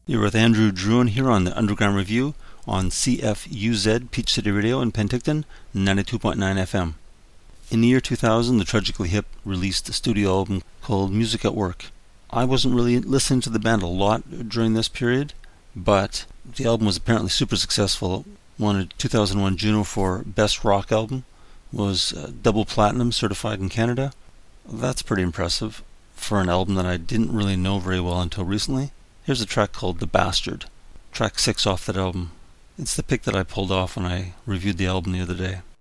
You're with Andrew Druin here on the Underground Review on CFUZ, Peach City Radio in Penticton, 92.9 FM. In the year 2000, the Tragically Hip released a studio album called Music at Work. I wasn't really listening to the band a lot during this period, but the album was apparently super successful. It won a 2001 Juno for Best Rock Album, was double platinum certified in Canada. That's pretty impressive for an album that I didn't really know very well until recently. Here's a track called The Bastard, track 6 off that album. It's the pick that I pulled off when I reviewed the album the other day.